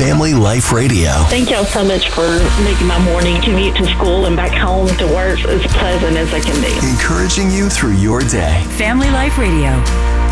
Family Life Radio. Thank y'all so much for making my morning commute to school and back home to work as pleasant as I can be. Encouraging you through your day. Family Life Radio.